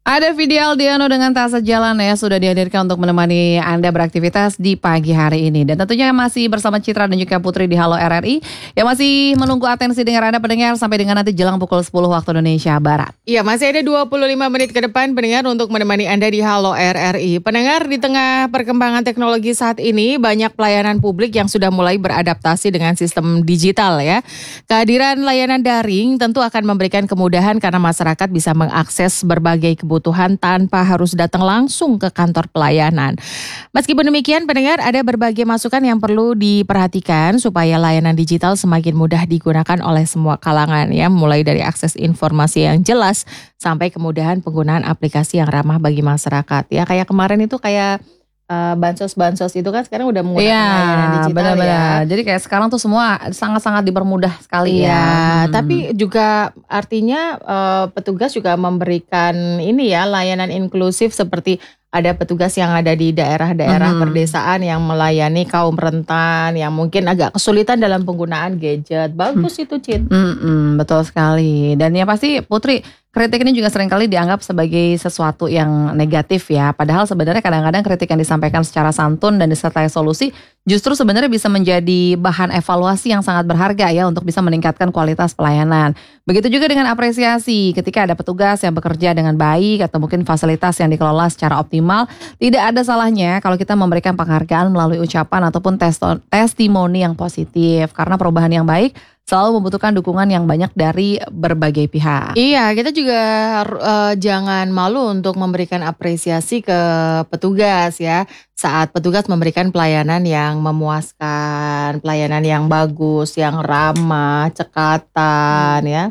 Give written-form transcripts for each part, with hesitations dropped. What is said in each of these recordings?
Ada Vidi Aldiano dengan Tak Sejalan ya, sudah dihadirkan untuk menemani Anda beraktivitas di pagi hari ini. Dan tentunya masih bersama Citra dan juga Putri di Halo RRI yang masih menunggu atensi dengar Anda pendengar sampai dengan nanti jelang pukul 10 waktu Indonesia Barat. Iya, masih ada 25 menit ke depan pendengar untuk menemani Anda di Halo RRI. Pendengar, di tengah perkembangan teknologi saat ini banyak pelayanan publik yang sudah mulai beradaptasi dengan sistem digital ya. Kehadiran layanan daring tentu akan memberikan kemudahan karena masyarakat bisa mengakses berbagai kebutuhan tanpa harus datang langsung ke kantor pelayanan. Meskipun demikian, pendengar, ada berbagai masukan yang perlu diperhatikan supaya layanan digital semakin mudah digunakan oleh semua kalangan ya, mulai dari akses informasi yang jelas sampai kemudahan penggunaan aplikasi yang ramah bagi masyarakat. Ya, kayak kemarin itu kayak bansos-bansos itu kan sekarang udah menggunakan layanan digital benar-benar. Jadi kayak sekarang tuh semua sangat-sangat dipermudah sekali ya. Tapi juga artinya petugas juga memberikan ini ya, layanan inklusif seperti ada petugas yang ada di daerah-daerah perdesaan yang melayani kaum rentan yang mungkin agak kesulitan dalam penggunaan gadget. Bagus itu, Cid. Betul sekali. Dan ya pasti Putri, kritik ini juga seringkali dianggap sebagai sesuatu yang negatif ya. Padahal sebenarnya kadang-kadang kritik yang disampaikan secara santun dan disertai solusi justru sebenarnya bisa menjadi bahan evaluasi yang sangat berharga ya untuk bisa meningkatkan kualitas pelayanan. Begitu juga dengan apresiasi ketika ada petugas yang bekerja dengan baik atau mungkin fasilitas yang dikelola secara optimal. Tidak ada salahnya kalau kita memberikan penghargaan melalui ucapan ataupun testimoni yang positif. Karena perubahan yang baik selalu membutuhkan dukungan yang banyak dari berbagai pihak. Iya, kita juga jangan malu untuk memberikan apresiasi ke petugas ya. Saat petugas memberikan pelayanan yang memuaskan, pelayanan yang bagus, yang ramah, cekatan ya.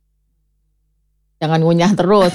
Jangan ngunyah terus,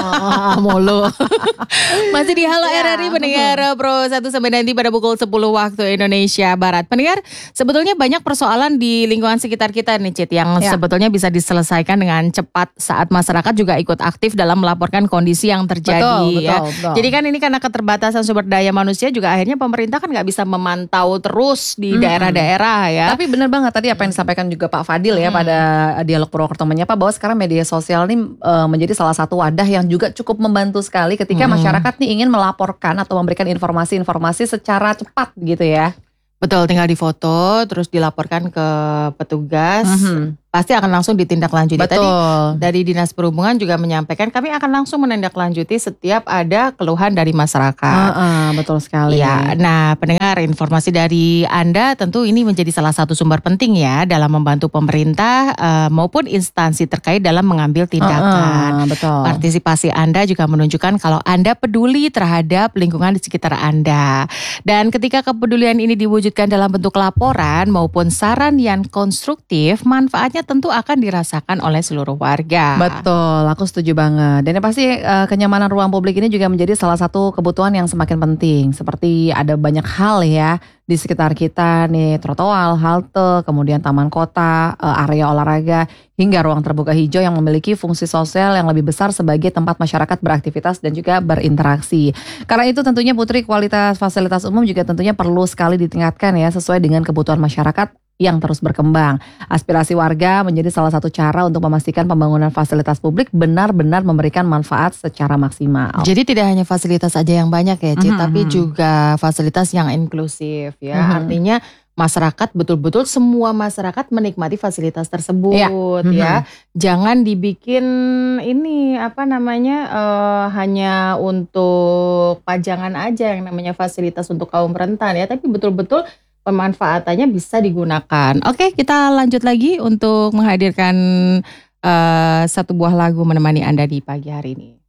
mulu. Masih di Halo RRI pendengar Pro 1 sampai nanti pada pukul 10 waktu Indonesia Barat. Pendengar, sebetulnya banyak persoalan di lingkungan sekitar kita nih, Cit, yang sebetulnya bisa diselesaikan dengan cepat saat masyarakat juga ikut aktif dalam melaporkan kondisi yang terjadi. Betul. Jadi kan ini karena keterbatasan sumber daya manusia juga akhirnya pemerintah kan nggak bisa memantau terus di daerah-daerah ya. Tapi benar banget tadi apa yang disampaikan juga Pak Fadil ya pada Dialog Purwokerto menyapa bahwa sekarang media sosial ini menjadi salah satu wadah yang juga cukup membantu sekali ketika masyarakat nih ingin melaporkan atau memberikan informasi-informasi secara cepat gitu ya. Betul, tinggal difoto terus dilaporkan ke petugas. Pasti akan langsung ditindaklanjuti. Betul. Tadi dari Dinas Perhubungan juga menyampaikan kami akan langsung menindaklanjuti setiap ada keluhan dari masyarakat. Betul sekali. Ya, nah pendengar, informasi dari Anda tentu ini menjadi salah satu sumber penting ya dalam membantu pemerintah maupun instansi terkait dalam mengambil tindakan. Betul. Partisipasi Anda juga menunjukkan kalau Anda peduli terhadap lingkungan di sekitar Anda. Dan ketika kepedulian ini diwujudkan dalam bentuk laporan maupun saran yang konstruktif, manfaatnya tentu akan dirasakan oleh seluruh warga. Betul, aku setuju banget. Dan yang pasti kenyamanan ruang publik ini juga menjadi salah satu kebutuhan yang semakin penting. Seperti ada banyak hal ya di sekitar kita nih, trotoar, halte, kemudian taman kota, area olahraga, hingga ruang terbuka hijau yang memiliki fungsi sosial yang lebih besar sebagai tempat masyarakat beraktivitas dan juga berinteraksi. Karena itu tentunya Putri, kualitas fasilitas umum juga tentunya perlu sekali ditingkatkan ya sesuai dengan kebutuhan masyarakat yang terus berkembang. Aspirasi warga menjadi salah satu cara untuk memastikan pembangunan fasilitas publik benar-benar memberikan manfaat secara maksimal. Jadi tidak hanya fasilitas aja yang banyak ya, Cid, tapi juga fasilitas yang inklusif ya. Artinya masyarakat betul-betul semua masyarakat menikmati fasilitas tersebut ya. Jangan dibikin ini hanya untuk pajangan aja yang namanya fasilitas untuk kaum rentan ya, tapi betul-betul pemanfaatannya bisa digunakan. Oke, kita lanjut lagi untuk menghadirkan satu buah lagu menemani Anda di pagi hari ini.